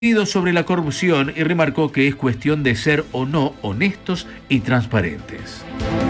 sobre la corrupción y remarcó que es cuestión de ser o no honestos y transparentes.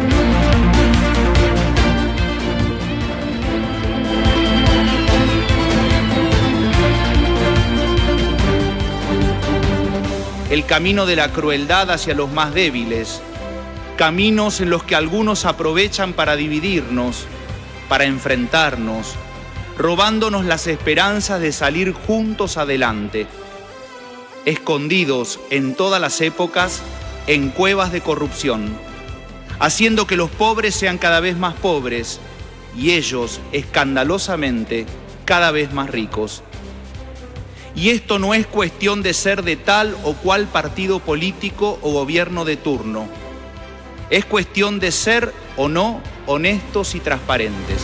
El camino de la crueldad hacia los más débiles, caminos en los que algunos aprovechan para dividirnos, para enfrentarnos, robándonos las esperanzas de salir juntos adelante, escondidos en todas las épocas en cuevas de corrupción, haciendo que los pobres sean cada vez más pobres y ellos, escandalosamente, cada vez más ricos. Y esto no es cuestión de ser de tal o cual partido político o gobierno de turno. Es cuestión de ser o no honestos y transparentes.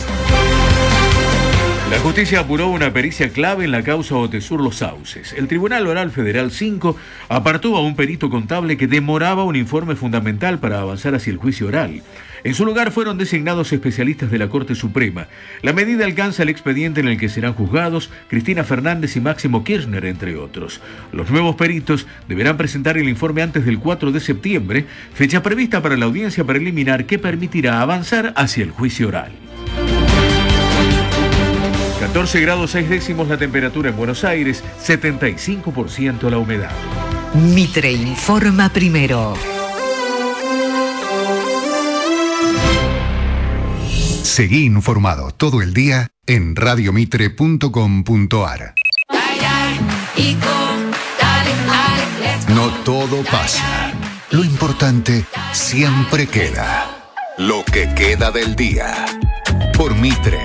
La justicia apuró una pericia clave en la causa Otesur Los Sauces. El Tribunal Oral Federal 5 apartó a un perito contable que demoraba un informe fundamental para avanzar hacia el juicio oral. En su lugar fueron designados especialistas de la Corte Suprema. La medida alcanza el expediente en el que serán juzgados Cristina Fernández y Máximo Kirchner, entre otros. Los nuevos peritos deberán presentar el informe antes del 4 de septiembre, fecha prevista para la audiencia preliminar que permitirá avanzar hacia el juicio oral. 14 grados 6 décimos la temperatura en Buenos Aires, 75% la humedad. Mitre informa primero. Seguí informado todo el día en radiomitre.com.ar. No todo pasa. Lo importante siempre queda. Lo que queda del día. Por Mitre.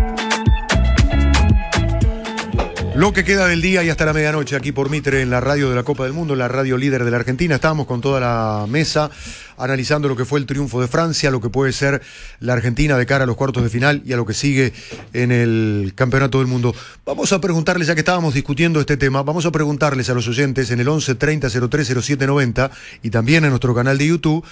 Lo que queda del día y hasta la medianoche aquí por Mitre en la radio de la Copa del Mundo, la radio líder de la Argentina. Estábamos con toda la mesa analizando lo que fue el triunfo de Francia, lo que puede ser la Argentina de cara a los cuartos de final y a lo que sigue en el Campeonato del Mundo. Vamos a preguntarles, ya que estábamos discutiendo este tema, vamos a preguntarles a los oyentes en el 11 30 03 07 90 y también en nuestro canal de YouTube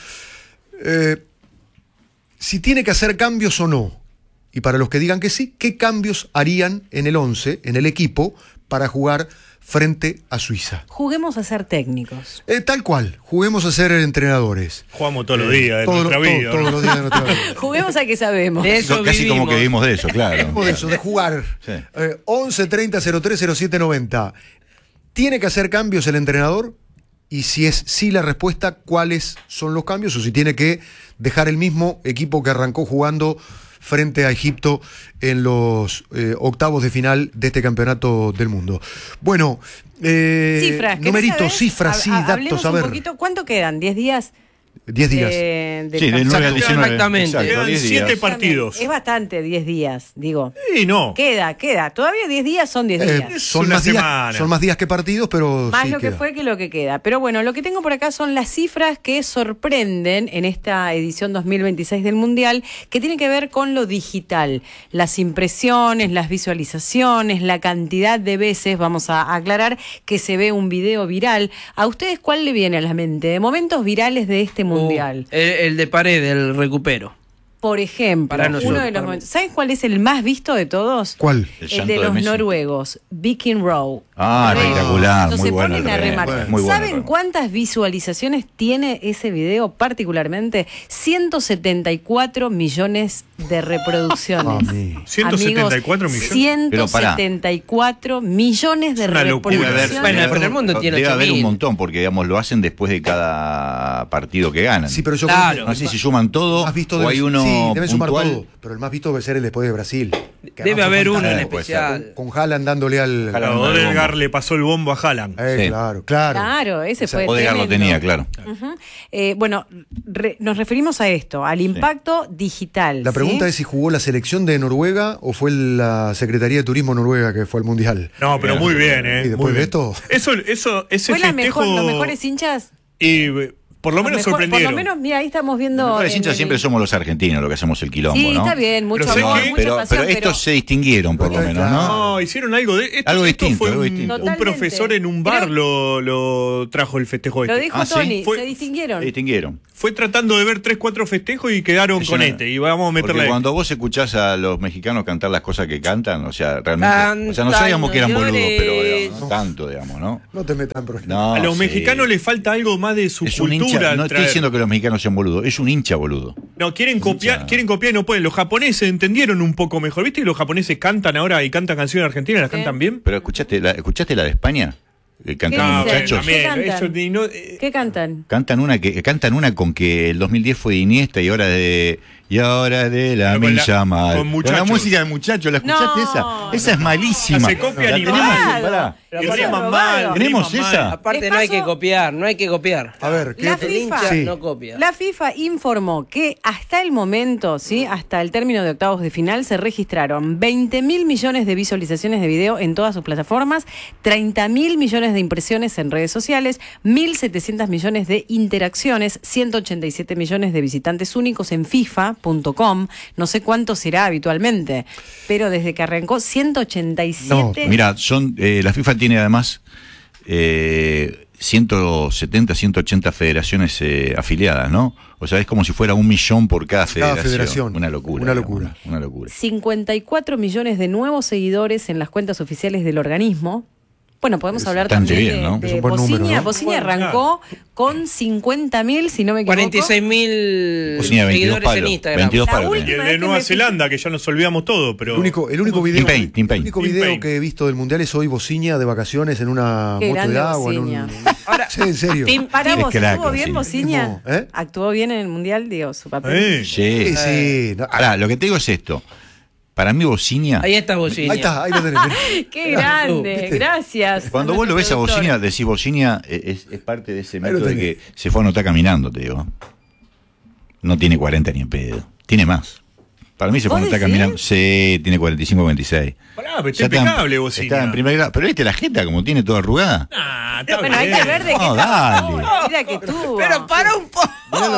si tiene que hacer cambios o no. Y para los que digan que sí, ¿qué cambios harían en el 11, en el equipo, para jugar frente a Suiza? Juguemos a ser técnicos. Tal cual, juguemos a ser entrenadores. Jugamos todos los días de nuestra vida. Todos los días de nuestra vida. Juguemos a que sabemos. De eso casi como que vivimos de eso, claro. De eso, de jugar. Sí. 11 30 03 07 90. ¿Tiene que hacer cambios el entrenador? Y si es sí la respuesta, ¿cuáles son los cambios? O si tiene que dejar el mismo equipo que arrancó jugando frente a Egipto en los octavos de final de este campeonato del mundo. Bueno, cifras, numeritos, cifras, sí, datos, a ver. Un poquito, ¿cuánto quedan? ¿10 días? 10 días. Sí, del 9 al 19. Exactamente. Quedan 7 partidos. Es bastante 10 días, digo. Y no. Queda. Todavía 10 días son 10 días. Son más días que partidos, pero más sí, lo que queda. fue que lo que queda. Pero bueno, lo que tengo por acá son las cifras que sorprenden en esta edición 2026 del Mundial, que tiene que ver con lo digital. Las impresiones, las visualizaciones, la cantidad de veces, vamos a aclarar, que se ve un video viral. ¿A ustedes cuál le viene a la mente? De momentos virales de este Mundial. El de Paredes, el recupero. Por ejemplo, para nosotros, uno de los momentos. ¿Saben cuál es el más visto de todos? ¿Cuál? El de los noruegos, Viking Row. Espectacular, No muy se bueno. ponen a remarcar. Muy bueno. ¿Saben cuántas visualizaciones tiene ese video particularmente? 174 millones de reproducciones. 174 millones. 174 millones de reproducciones. Bueno, pero el mundo tiene debe haber 8.000. un montón, porque digamos lo hacen después de cada partido que ganan. Sí, pero yo Claro. creo No sé si suman todo más visto o hay uno sí, deben sumar puntual. todo, pero el más visto debe ser el después de Brasil. Debe haber uno en puede especial. Con Haaland dándole al... Haaland. Odegaard le pasó el bombo a Haaland. Sí. Claro. Claro, ese fue Odegaard lo tremendo. tenía, claro. Ujú. Bueno, nos referimos a esto, al impacto digital. La pregunta ¿sí? es si jugó la selección de Noruega o fue la Secretaría de Turismo Noruega que fue al Mundial. No, pero muy bien, Y después muy de bien. esto... Ese ¿Fue festejo... los mejores hinchas? Y Por lo menos mejor, sorprendieron. Por lo menos, mira, ahí estamos viendo. Los mejores hinchas siempre somos los argentinos, lo que hacemos el quilombo, Sí, ¿no? está bien, mucho Pero amor, ¿sabes qué? mucha pasión, pero estos se distinguieron, por lo menos, ¿no? No, hicieron algo de. Algo distinto, fue algo un, distinto. un Totalmente. profesor en un bar lo trajo el festejo Lo este. dijo Ah, ¿sí? Tony, Fue- se distinguieron. Se distinguieron. Fue tratando de ver 3-4 festejos y quedaron Eso con no- este. Y vamos a Porque meterle. cuando vos escuchás a los mexicanos cantar las cosas que cantan, o sea, realmente. O sea, no sabíamos que eran boludos, pero digamos, no tanto, digamos, ¿no? No te metan en problemas. No, A los sí. mexicanos les falta algo más de su Es un cultura. hincha, no estoy traer. diciendo que los mexicanos sean boludos, es un hincha boludo. No, quieren copiar hincha. y no pueden. Los japoneses entendieron un poco mejor. ¿Viste que los japoneses cantan ahora y cantan canciones argentinas? ¿Las cantan bien? Pero ¿escuchaste la de España? Cantan No, muchachos. ¿Qué cantan? eso ni no- ¿Qué cantan? Cantan una con que el 2010 fue de Iniesta y ahora de la Pero con la- Milla Mal. con muchachos. la música del muchacho, ¿la escuchaste No, esa? Esa es malísima. Se copia La animal. tenemos, pará. Y Eso riman es mal, robado. ¿Tenemos riman esa? mal. Aparte Les no hay paso- que copiar, no hay que copiar. A ver, ¿qué? La El hincha Sí. no copia. La FIFA informó que hasta el momento, ¿sí? Hasta el término de octavos de final, se registraron 20.000 millones de visualizaciones de video en todas sus plataformas, 30.000 millones de impresiones en redes sociales, 1.700 millones de interacciones, 187 millones de visitantes únicos en FIFA.com. No sé cuánto será habitualmente, pero desde que arrancó, 187. Mira, la FIFA tiene además 170, 180 federaciones afiliadas, ¿no? O sea, es como si fuera 1 millón por cada federación. Una locura. Una digamos, locura. Una locura. 54 millones de nuevos seguidores en las cuentas oficiales del organismo. Bueno, podemos Es hablar bastante también bien, ¿no? de Es un buen número, Bosnia. ¿no? Bosnia Bueno, arrancó con 50.000, si no me equivoco. 46.000 Bosnia, 22 seguidores en palos. Instagram. 22 La palos. última Y el vez de que Nueva me Zelanda, que ya nos olvidamos todo, pero. El único video, Tim Payne. el único Tim video Payne. que he visto del mundial es hoy Bociña de vacaciones en una Qué moto grande de agua. Bociña. Ahora, Sí, en serio. Para Es vos, crack, ¿actuó bien Bosnia. Bosnia? ¿Eh? ¿Actuó bien en el Mundial? Digo, su papel. Sí. Sí. No, Ahora, lo que te digo es esto. Para mí, Bociña. ahí está Bociña. ahí está, ahí lo tenés. mirá. ¡Qué grande! ¿Viste? Gracias. Cuando vos lo ves a Productor. Bociña, decís Bociña es parte de ese Ahí lo mito de tenés. que se fue a anotar caminando, te digo. No tiene 40 ni en pedo. Tiene más. Para mí se fue a ¿Vos anotar decís? caminando. Sí, tiene 45, 26. Pará, pero está Ya impecable, Bociña. Está en primer grado. Pero viste la jeta como tiene toda arrugada. Ah, está Bueno, hay bien. que ver de qué No, estaba. dale. La vida que tuvo. Pero para un poco.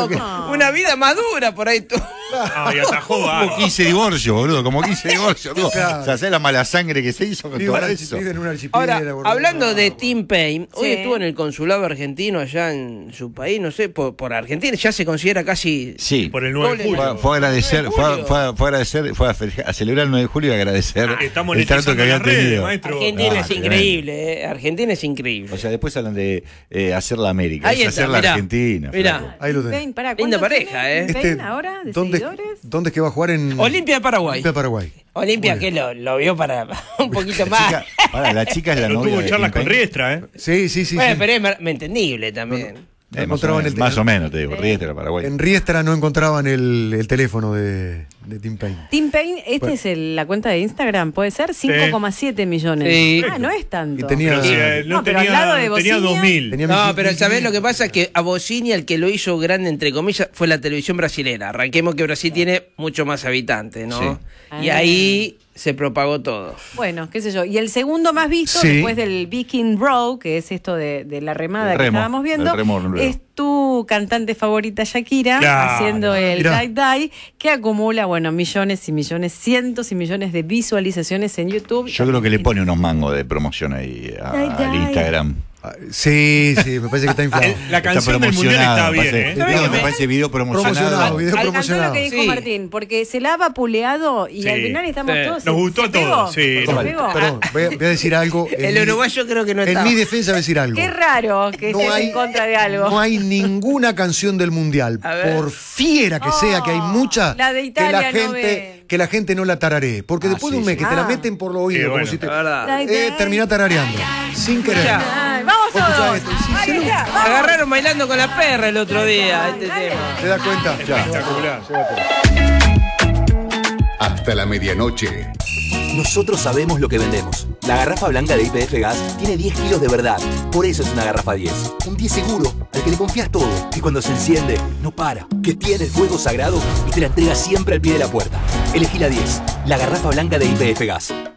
Una vida madura por ahí tú. Ay, atajó Como bárbaro. 15 divorcios, boludo. Como 15 divorcios, boludo. Claro. O sea, ¿sabes la mala sangre que se hizo con Vive todo en- eso? vive en un archipiélago, Ahora, boludo. hablando de Tim Payne, hoy Sí. estuvo en el consulado argentino allá en su país, no sé, por Argentina, ya se considera casi... Sí. Por el 9 de Doble- julio. Fue a agradecer, 9 de julio. fue a agradecer, a celebrar el 9 de julio y agradecer Estamos el trato que monetizando había las redes, tenido. maestro. Argentina Ah, es tremendo. increíble, Argentina es increíble. O sea, después hablan de hacer la América, Ahí es está, hacer la mirá, Argentina. mirá. flaco. Ahí lo tenés. Payne, pará, Linda ¿cuánto pareja, tiene ¿eh? Payne ahora de ¿dónde, seguidores? ¿Dónde es que va a jugar en Olimpia de Paraguay. Olimpia de Paraguay? Olimpia que lo vio para un poquito más. La chica es la No novia tuvo de charlas Tim con Payne. Riestra, ¿eh? Sí, sí, sí. Bueno, sí. pero es entendible también. No Más o encontraban menos, el más o menos, te digo, Riestra, Paraguay. En Riestra no encontraban el teléfono de Tim Payne. Tim Payne, la cuenta de Instagram, ¿puede ser? 5,7 millones. Sí. Ah, no es tanto. Y tenía- Pero si, no, pero al lado de tenía Bociña- 2000. Tenía No, mil- pero mil- ¿sabés lo que pasa? Que a Bociña el que lo hizo grande, entre comillas, fue la televisión brasilera. Arranquemos que Brasil tiene mucho más habitantes, ¿no? Sí. Y ahí se propagó todo. Bueno, qué sé yo. Y el segundo más visto, Sí. después del Viking Row, que es esto de la remada El que remo, estábamos viendo, el remo noruego. es tu cantante favorita Shakira Claro. haciendo el Mirá. Die Die, que acumula, bueno, millones y millones, cientos y millones de visualizaciones en YouTube. Yo creo que le pone unos mangos de promoción ahí al Instagram. Ah, Sí, sí, me parece que está inflado. La canción del mundial está bien, parece, ¿eh? no, me parece video promocionado. Promocionado, video Al cantó promocionado. lo que dijo Sí. Martín, porque se la ha vapuleado y Sí. al final estamos Sí. todos. Nos gustó ¿se a todos, pegó? sí. ¿Se Nos pegó? Perdón, voy a decir algo. El uruguayo creo que no En está. mi defensa voy a decir algo. Qué raro que estés en contra de algo. No hay ninguna canción del mundial, A ver. por fiera que sea, que hay mucha, la de Italia no que la gente no la tararé. Porque después de un sí, mes sí. que te la Ah. meten por los oídos, Sí, como bueno. si te. La verdad. Terminás tarareando. Sin querer. Ay, vamos Vos escuchás todos. esto, sí, Ahí se lo- está, vamos. Agarraron bailando con la perra el otro día, este tema. ¿Te das cuenta? Espectacular. Hasta la medianoche. Nosotros sabemos lo que vendemos. La garrafa blanca de YPF Gas tiene 10 kilos de verdad. Por eso es una garrafa 10. Un 10 seguro, al que le confías todo. Que cuando se enciende, no para. Que tiene el fuego sagrado y te la entrega siempre al pie de la puerta. Elegí la 10. La garrafa blanca de YPF Gas.